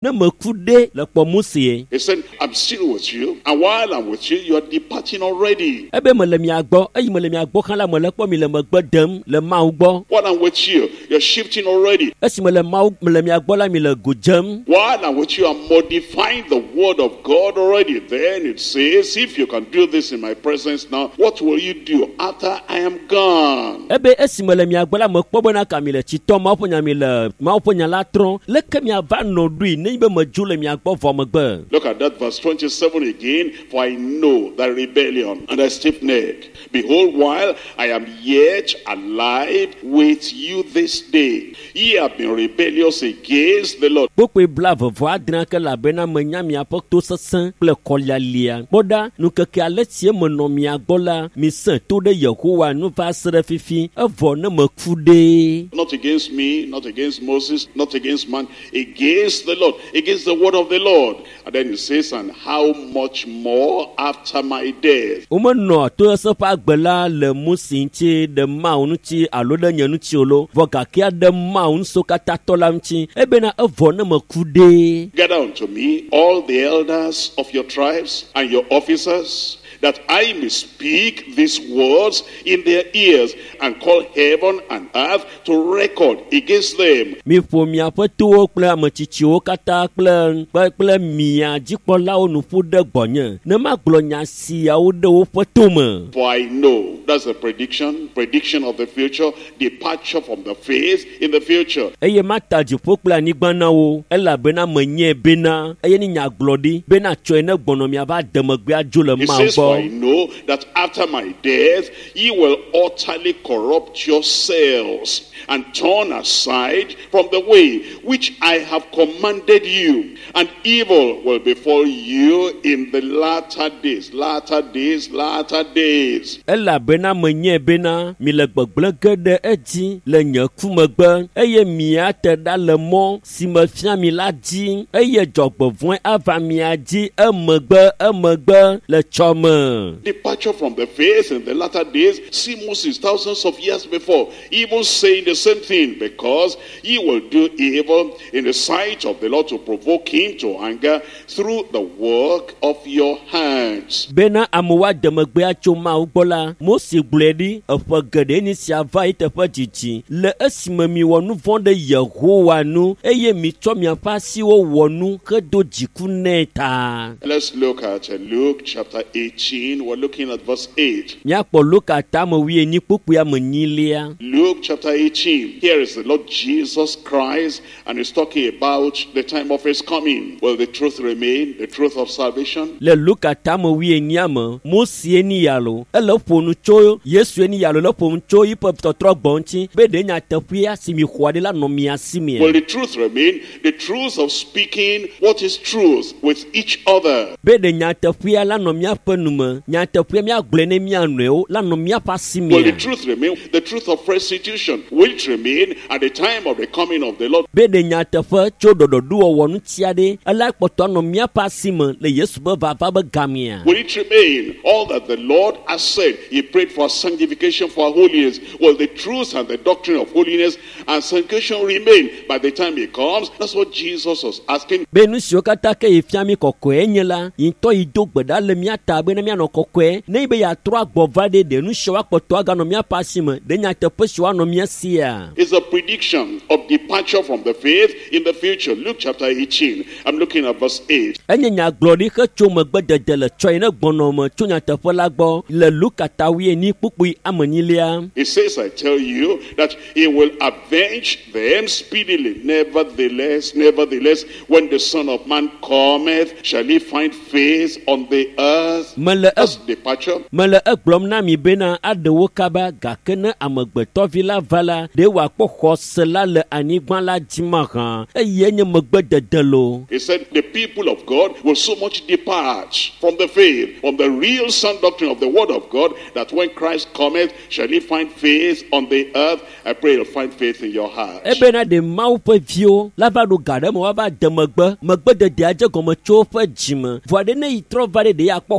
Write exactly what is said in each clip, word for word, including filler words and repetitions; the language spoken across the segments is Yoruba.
ne me ku ɖe le kpɔ Mose. He said, I'm still with you, and while I'm with you, you are departing already. Ebe me le mia gbɔ, eyi me le mia gbɔ xã la me le kpɔ mi le megbe ɖem le Mawu gbɔ. While I'm with you, you're shifting already. Esi me le Mawu me le mia gbɔ la mi le go dzem. While I'm with you, I'm modifying the word of God already. Then it says, if you can do this in my presence now, what will you do after I am gone? Ebe esi me le mia gbɔ la me kpɔ bena ka mi le tsitɔ Mawu ƒe nya mi le Mawu ƒe nya la trɔm. Leke mia va nɔ ɖoe ne be me dzo le mia gbɔ vɔ megbe. Look at that verse twenty-seven again. For I know that rebellion and a stiff neck. Behold, while I am yet alive with you this day, ye have been rebellious against the Lord. Kpokpe bla vɔvɔ adre ke labena menya miaƒe to sesẽ kple kɔlialia. Kpɔɖa nukeke ale si me nɔ mia gbɔ la, mi sẽ to ɖe Yehowa nu va se ɖe fifi, evɔ ne me ku ɖe. Not against me, not against Moses, not against man, against the Lord, against the word of the Lord. And then it says, and how much more after my death? Womenɔ to seƒe agbe la le Mose ŋuti ɖe Mawu ŋuti alo ɖe nye ŋuti o lo, vɔ gakea ɖe Mawu ŋuso katã tɔ la ŋuti, ebena evɔ ne me ku ɖe. Gather unto me all the elders of your tribes and your officers, that I may speak these words in their ears, and call heaven and earth to record against them. Miƒo miaƒe towo kple ametsitsiwo katã kple kple mia dzikpɔlawo nu ƒu ɖe gbɔnye, ne magblɔ nya siawo ɖe woƒe tome. For I know, that's a prediction, prediction of the future, departure from the faith in the future. Eye mata dziƒo kple anyigba na wo, elabena menye bena, eye ni nyagblɔ ɖi, bena tsɔe ne gbɔnɔ miava de megbe adzo le It Mawu says, for I gbɔ. know that after my death, ye will utterly corrupt yourselves and turn aside from the way which I have commanded you, and evil will befall you in the latter days, latter days, latter days. Elabena menye bena mi le gbegblẽ ge ɖe edzi le nye ku megbe, eye miate ɖa le mɔ si mefia mi la dzi, eye dzɔgbevɔ̃e ava mia dzi emegbe emegbe le tsɔme. Departure from the faith in the latter days. See Moses thousands of years before, even saying the same thing, because ye will do evil in the sight of the Lord to provoke him to anger through the work of your hands. Bena amewoa de megbe atso Mawu gbɔ la, Mose gblɔe ɖi, eƒe geɖe ni sia va yi teƒe dzidzi, le esime mi wɔ nu vɔ̃ ɖe Yehowa nu, eye mi tsɔ miaƒe asiwo wɔ nu hedo dziku nɛ ta. Let's look at uh, Luke chapter eighteen. We're looking at verse eight. Miakpɔ Luka tame wuienyi kpukpui ame nyilia. Luke chapter eighteen. Here is the Lord Jesus Christ, and he's talking about the time of his coming. Will the truth remain, the truth of salvation? Le Luka tame wuienyi me, Mose ni yalo, ele ƒonu tso Yesu ni yalo le ƒonu tso yiƒe tɔtrɔ gbɔ ŋuti, be ɖe nyateƒea si mi xɔ ɖe la nɔ mia si mea. Will the truth remain, the truth of speaking what is truth with each other? Be ɖe nyateƒea la nɔ miaƒe nume, nyateƒea miagblɔe ne mia nɔewo la nɔ miaƒe asi Will the mea. truth remain, the truth of restitution, will it remain at the time of the coming of the Lord? Be ɖe nyateƒe tso ɖɔɖɔɖuwɔwɔ ŋutia ɖe, ela kpɔtɔ nɔ miaƒe asi me le Yesu be vava be gamea. Will it remain all that the Lord has said? He prayed for sanctification, for holiness. Will the truth and the doctrine of holiness and sanctification remain by the time he comes? That's what Jesus was asking. Be nu siwo katã ke yefia mi kɔkɔe nye la, yintɔ yi do gbe ɖa le mia ta be ne mianɔ kɔkɔe, ne be yeatrɔ agbɔ va ɖe ɖe nu siwo akpɔtɔ aganɔ miaƒe asi me, ɖe nyateƒe siwo anɔ mia sia. It's a prediction of departure from the faith in the future. Luke chapter eighteen. I'm looking at verse eight. Enye nyagblɔɖi xe tso megbedede le tsɔe ne gbɔnɔ me tso nyateƒe la gbɔ le Luka ta wuienyi kpukpui ame nyilia. It says, I tell you that he will avenge them speedily. Nevertheless, nevertheless, when the Son of Man cometh, shall he find faith on the earth? Mele That's departure. Mele egblɔm na mi bena aɖewo kaba gake ne amegbetɔvi la va la, ɖe wòakpɔ xɔse la le anyigba la dzi mahã, eye nye megbedede lo. He said the people of God will so much depart from the faith, from the real sound doctrine of the word of God, that when Christ cometh, shall he find faith on the earth? I pray he'll find faith in your heart. Ebena ɖe Mawu ƒe viwo la va ɖo ga ɖe me woava de megbe, megbedede adze gɔme tso woƒe dzime, vɔ ɖe ne yi trɔ va ɖe ɖe yeakpɔ xɔse le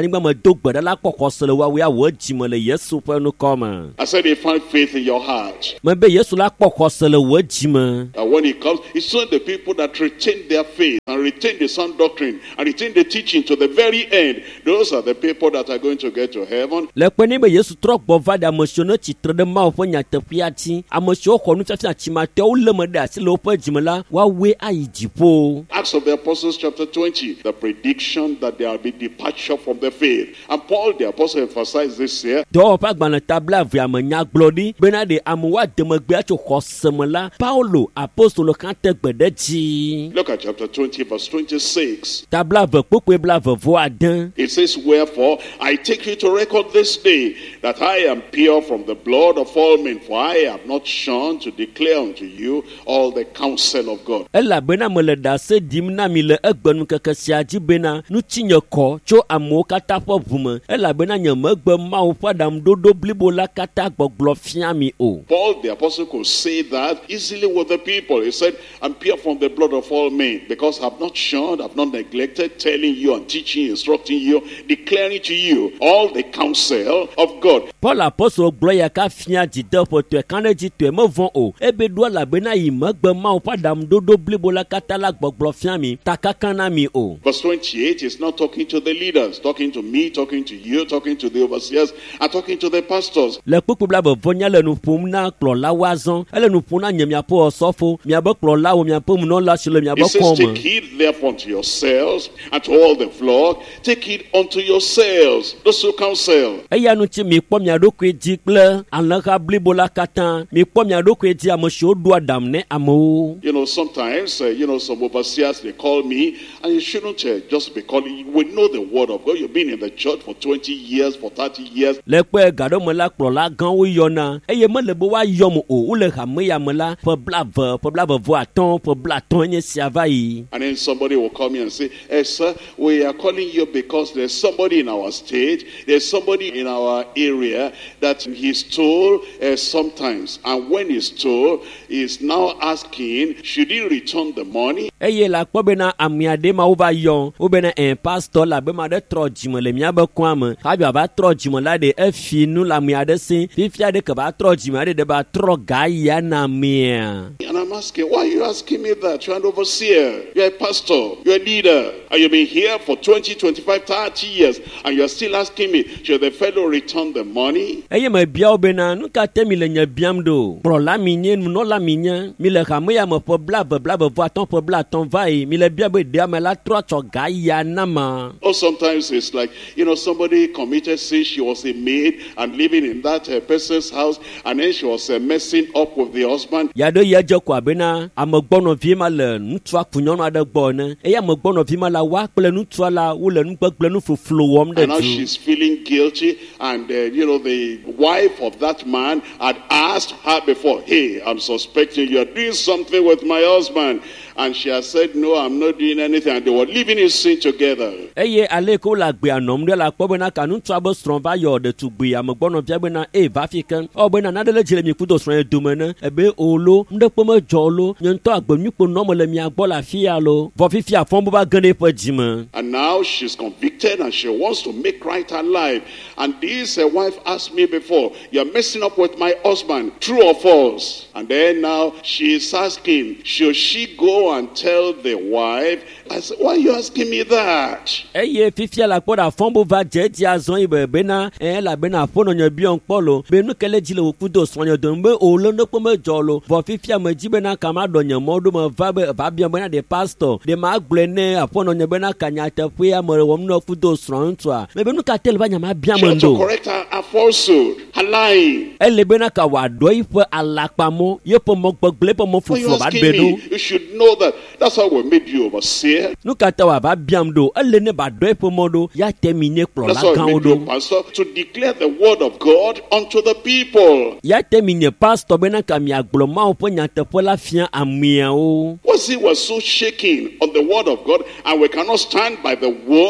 anyigba me do gbe ɖa la kpɔ xɔse le woawoe awɔ dzime le Yesu ƒe nukɔ me. I said they find faith in your heart. Me be Yesu la kpɔ xɔse le wɔ dzime. And when he comes, it's only the people that retain their faith and retain the sound doctrine and retain the teaching to the very end. Those are the people that are going to get to heaven. Le kpe ne be Yesu trɔ gbɔ va ɖe ame siwo ne tsitre ɖe Mawu ƒe nyateƒea dzi, ame siwo xɔ nufiafia tsimatɔwo lé me ɖe asi le woƒe dzime la, woawoe ayi dziƒo. Acts of the Apostles chapter twenty, the prediction that there will be departure from the faith. And Paul the apostle emphasized this here. Dɔwɔƒe agbalẽ tabla avea me nya gblɔ ɖi bena ɖe amewo ade megbe tso xɔse me la, Paulo apostolo kan te gbe ɖe dzi. Look at chapter twenty verse twenty-six. Tabla ave kpokpoe bla ave vo ade. It says, wherefore I take you to record this day that I am pure from the blood of all men, for I have not shunned to declare unto you all the counsel of God. Elabena me le ɖase ɖim na mi le egbenu keke sia dzi bena nu tsi nye kɔ tso amewo katã ƒe ʋu me, elabena nye megbe Mawu ƒe aɖaŋuɖoɖo blibo la katã gbɔgblɔ fia mi o. Paul the apostle could say that easily with the people. He said, I'm pure from the blood of all men, because I've not shunned, I've not neglected telling you and teaching, instructing you, declaring to you all the counsel of God. Paul apostol gblɔ ya ka fia dzideƒe tɔe kanɛ dzi tɔe me vɔn o. Ebe ɖo elabena yi megbe Mawu ƒe aɖaŋuɖoɖo blibo la katã la gbɔgblɔ fia mi, ta kaka na mi o. Verse twenty-eight is not talking to the leaders, talking to me, talking to you, talking to the overseers, and talking to the pastors. Le kpukpu bla bevɔ nya le nu ƒom na kplɔlawo azɔ, ele nu ƒom na nye miaƒe ɔsɔfo, miabe kplɔlawo, miaƒe nunɔla si le miabe It says, kɔ take me. heed therefore unto yourselves and to all the flock. Take heed unto yourselves, those who counsel. Eya nu tsi mi kpɔ mia ɖokui dzi kple alẽha blibo la katã, mi kpɔ mia ɖokui dzi ame siwo ɖo aɖam ne amewo. You know, sometimes, uh, you know, some overseers, they call me, and you shouldn't uh, just be calling. We know the word of God. You've been in the church for twenty years, for thirty years. Le kpe gaɖo me la kplɔla gãwo yɔna, eye mele be woayɔm o, wole hame ya me la ƒe blave, ƒe blavevɔ atɔ̃, ƒe blatɔ̃ nye sia va yi. And then somebody will call me and say, hey, sir, we are calling you because there's somebody in our state, there's somebody in our area that he's told uh, sometimes. And when he's told, he's now asking, should he return the money? Eye la kpɔ bena ame aɖe ma wova yɔ, wobena ɛn pastor la be ma ɖe trɔ dzime le miabe kɔa me, hafi ava trɔ dzime la ɖe efi nu le ame aɖe si, fifia ɖe ke va trɔ dzime aɖe ɖe va trɔ ga ya na amea. And I'm asking, why are you asking me that? You're an overseer, you're a pastor, you're a leader, and you've been here for twenty, twenty-five, thirty years, and you're still asking me, should the fellow return the money? Eye me bia wo bena nu ka te mi le nye biam ɖo, kplɔla mi nye, nunɔla mi nye, mi le hame ya me ƒe blave, blave vɔ atɔ̃ ƒe blatɔ̃ va yi, mi le bia be ɖea me la trɔ tsɔ ga ya na ma. Or sometimes it's like, you know, somebody committed sin, she was a maid and living in that uh, person's house, and then she was uh, messing up with the husband. Ya ɖe ya dze ko abena ame gbɔnɔvi ma le nutsua ku nyɔnu aɖe gbɔ ne, eye ame gbɔnɔvi ma la wa kple nutsua la wole nugbegble nu fluflu wɔm ɖe And now dzu. she's feeling guilty, and uh, you know, the wife of that man had asked her before, hey, I'm suspecting you are doing something with my husband. And she has said, no, I'm not doing anything. And they were living in sin together. Eye ale ko la gbe anɔm ɖe la kpɔ bena ka nutsua be srɔ̃ va yɔ ɖetugbi ame gbɔnɔvia bena e va fi ke, ɔ bena naɖe le dzi le mi kudo srɔ̃ ye dome ne, ebe o lo, ŋɖekpe me dzɔ lo, nye ŋutɔ agbenyukpo nɔme le mia gbɔ le afi ya lo, vɔ fifi afɔ bo va ge ɖe eƒe dzime. And now she's convicted and she wants to make right her life. And this uh, wife asked me before, you're messing up with my husband, true or false? And then now she's asking, should she go and tell the wife? I said, why are you asking me that? Eye fifia la kpɔ ɖe afɔ bo va dze dzi azɔ yi be bena ɛ la bena aƒonɔ nye biɔ kpɔ lo, be nu ke le dzi le wò kudo srɔ̃ nye dome be o le ŋɖekpe me dzɔ lo, vɔ fifia me dzi bena kama ɖɔ nye mɔ ɖo me va be va biɔ bena ɖe pastor, ɖe ma gblɔe ne aƒonɔ nye bena ka nyateƒe ame wɔm ne kudo srɔ̃ ŋutsua, me be nu ka te le va nya ma bia She me had to ŋdo. correct her, her falsehood, her lying. Ele bena ka wòaɖɔ yiƒe alakpamɔ, yiƒe mɔ gbegblẽ, yiƒe mɔ Why are you fluflu va asking ɖe me? ɖo. You should know that. That's how we made you overseer. Nu ka te wòava biam ɖo, ele ne ba ɖɔ yiƒe mɔ ɖo, ya te mi nye kplɔla That's how we gãwo made you ɖo. pastor, to declare the word of God unto the people. Ya te mi nye pastor bena ka miagblɔ Mawu ƒe nyateƒe la fia ameawo. Was it was so shaking on the word of God, and we cannot stand by the word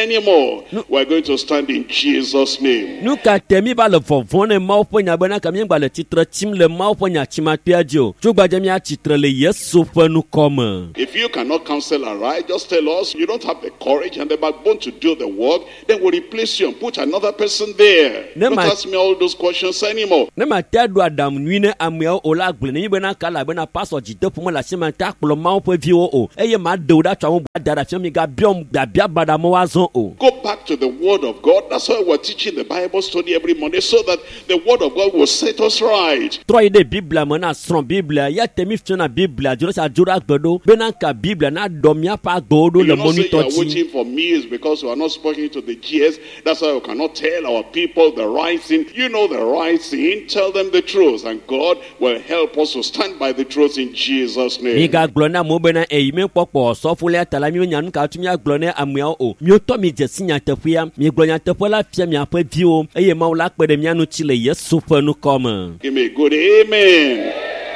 anymore. We're going to stand in Jesus' name. Nu ka temi ba le vɔvɔn ne mawo ƒe nya bena ka mi gba le tsitre tsim le mawo ƒe nya tsimatia dzi o. Tso gbadze mi atsitre le Yesu ƒe nukɔ me. If you cannot counsel aright, just tell us you don't have the courage and the backbone to do the work, then we'll replace you and put another person there. Ne Don't ma- ask me all those questions anymore. Ne ma te do adam nui ne ameawo o la gble ne mi bena ka la bena pastor dzideƒo me le asi me ta kplɔ mawo ƒe viwo o. Eye ma de wo ɖa tso amewo gba da ɖe afi mi ga biɔm biabia bada me woazɔ o. Go back to the word of God. That's why we're teaching the Bible study every Monday, so that the word of God will set us right. Trɔ yi ɖe Biblia me na srɔ̃ Biblia ya te mi fiɔna Biblia dzo ɖe sa dzo ɖe agbe ɖo bena ka Biblia na ɖɔ miaƒe agbewo ɖo You le not say you mɔnutɔ are dzi. waiting for me is because we are not speaking to the G S. That's why we cannot tell our people the right thing. You know the right thing. Tell them the truth, and God will help us to stand by the truth in Jesus' name. Mi ga gblɔ na amewo bena eyi mi kpɔkpɔ sɔfolia ta la mi nya nu ka tu mi agblɔ ne ameawo o. Mi tɔ mi dze si nyateƒea. Mi gblɔ nyateƒe la fia miaƒe viwo eye Mawu la kpe ɖe mia ŋuti le Yesu ƒe nukɔ me. Give me a good amen.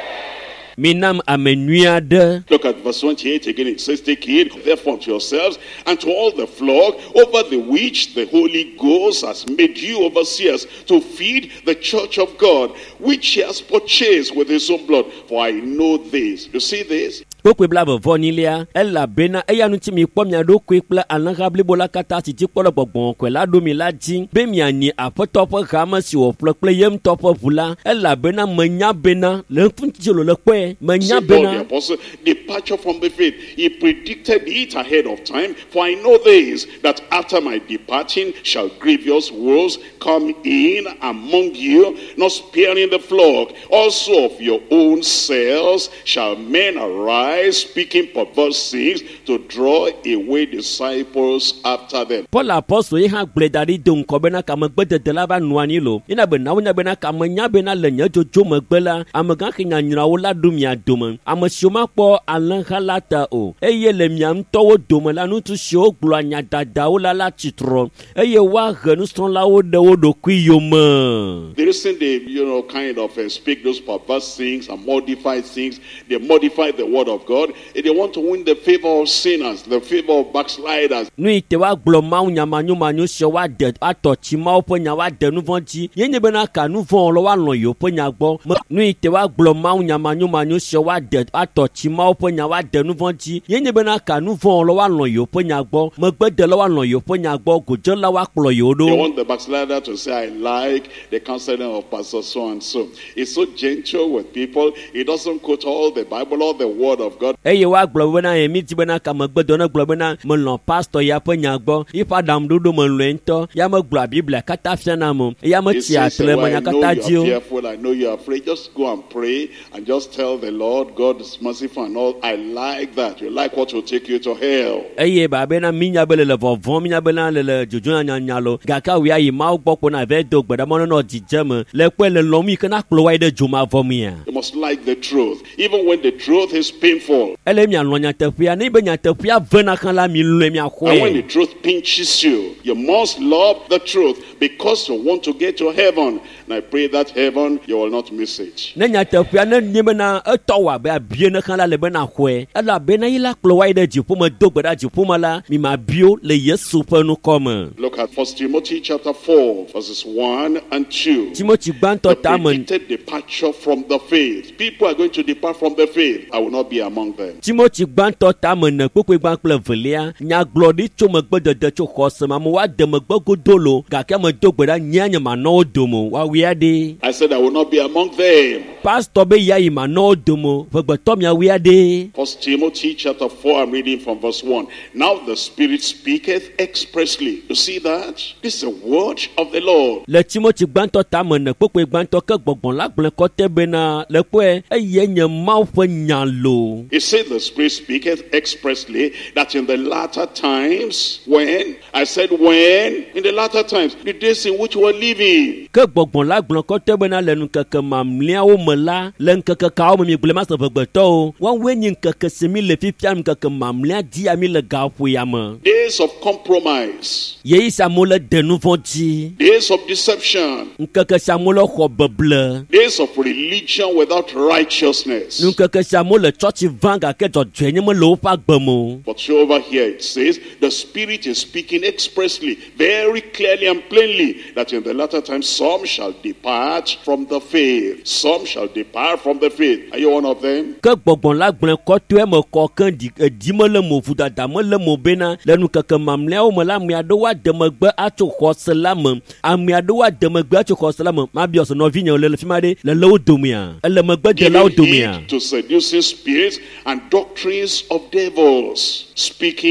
Mi nam ame nyui aɖe. Look at verse twenty-eight again. It says, take heed therefore to yourselves and to all the flock over the which the Holy Ghost has made you overseers, to feed the church of God, which he has purchased with his own blood. For I know this. You see this? Kpokpe bla vɔvɔ nilia elabena eya ŋuti mi kpɔ mia ɖokui kple alẽha blibo la katã si dzi kpɔ le gbɔgbɔkɔe la ɖo mi la dzi be mianyi aƒetɔ ƒe hame si wòƒle kple ye ŋutɔ ƒe ʋu la elabena menya bena le ŋkuti le kpɔe menya Said Paul the bena apostle, departure from the faith. He predicted it ahead of time. For I know this, that after my departing shall grievous wolves come in among you, not sparing the flock. Also of your own selves shall men arise, speaking perverse things, to draw away disciples after them. Paul apɔstol ye hã gblẽ da ɖi do ŋkɔ bena kamegbedede la va nɔ anyi lo yina be nawo nya bena kamenya bena le nye dzodzo megbe la amegãxi nyanyrawo la ɖo mia dome ame siwo makpɔ alẽha la ta o eye le mia ŋutɔwo dome la ŋutsu siwo gblɔa nyadadawo la la tsitrɔ eye woahe nusrɔ̃lawo ɖe wo ɖokui yome. The reason they, you know, kind of uh, speak those perverse things and modify things, they modify the word of God. They want to win the favor of sinners, the favor of backsliders. Nu yi te woagblɔ mawu nyamanyomanyo sia woaɖe atɔ tsi mawo ƒe nya woaɖe nu vɔ̃ dzi ye nye bena ka nu vɔ̃ le woalɔ̃ yewo ƒe nya gbɔ. Me- Nu yi te woagblɔ mawu nyamanyomanyo sia woaɖe atɔ tsi mawo ƒe nya woaɖe nu vɔ̃ dzi ye nye bena ka nu vɔ̃ le woalɔ̃ yewo ƒe nya gbɔ. Megbedela woalɔ̃ yewo ƒe nya gbɔ godzela woakplɔ yewo They ɖo. want the backslider to say, I like the counseling of Pastor so and so. He's so gentle with people. He doesn't quote all the Bible, all the word of God. Eye woagblɔ bena ye mi di bena ka megbedɔ ne gblɔ bena melɔ̃ pastor ya ƒe nya gbɔ yiƒe aɖaŋuɖoɖo melɔ̃e ŋutɔ ya megblɔa Biblia katã fiana mo ya He metsi says, atre well, menya I know katã you dzi are o. fearful, I know you are afraid. Just go and pray and just tell the Lord, God is merciful and all. I like that. You like what will take you to hell. Eye ba bena minya be le le vɔvɔm minya bena le le dzodzo nyanya lo gake awo ya yi mawo gbɔ kpɔna ve do gbeɖemɔ nɔ dzidze me le kpe le lɔm yi ke na kplɔ wa yi ɖe dzomavɔ mia. You must like the truth, even when the truth is painful. Ele mialɔ̃ nyateƒea ne be nyateƒea vena xã la mi lɔe And when the miaxɔe. truth pinches you, you must love the truth because you want to get to heaven. And I pray that heaven, you will not miss it. Ne nyateƒea ne nye bena etɔ wɔ abe abie ne xã la le bena xɔe elabena yi la kplɔ wa yi ɖe dziƒo me do gbe ɖa dziƒo me la mi ma bio le Yesu ƒe nukɔ me. Look at First Timothy chapter four, verses one and two. Timothy gbãtɔ The ta me. predicted departure from the faith. People are going to depart from the faith. I will not be among them. Timothy gbãtɔ ta me ne kpekpe gbã kple velia nyagblɔɖi tso megbedede tso xɔse me amewo ade megbe godolo gake ame do gbe ɖa nyea nye manɔwo dome o, woawoe aɖe. I said I will not be among them. Pastor be ya yi manɔwo dome o, vegbetɔ miawoe aɖe. First Timothy chapter four, I'm reading from verse one. Now the Spirit speaketh expressly. You see that? This is the word of the Lord. Le Timothy gbãtɔ ta me ne kpekpe gbãtɔ ke gbɔgbɔ la gblẽ kɔte bena le kpɔe eye nye Mawu ƒe nya lo. It said the Spirit speaketh expressly that in the latter times, when, I said when, in the latter times, the days in which we're living, Ke gbɔgbɔ la gblẽ kɔte bena le nukeke mamlɛawo me me la le ŋkeke kawo me mi gblẽ ma se vegbetɔwo woawoe nye ŋkeke si mi le fifia ŋkeke mamlẽa dzi mi le gaƒoea me. Days of compromise. Yeyi si amewo le de nu vɔ̃ dzi. Days of deception. Ŋkeke si amewo le xɔ beble. Days of religion without righteousness. Ŋkeke si amewo le tsɔtsi vã gake dzɔdzɔe nye me le woƒe agbe me o. But so over here it says the Spirit is speaking expressly, very clearly and plainly, that in the latter time some shall depart from the faith. Some shall depart from the faith. Are you one of them? Ke gbɔgbɔ la gblẽ kɔtɔe me kɔ ke di edi me le mo vodada me le mo bena le nukeke mamlɛawo me la ame aɖewo ade megbe atso xɔse la me. Ame aɖewo ade megbe atso xɔse la me. Mabiɔ se nɔvinyewo le le fi ma ɖe le le wo domea. Ele megbe delawo domea. To seducing spirits and doctrines of devils, speaking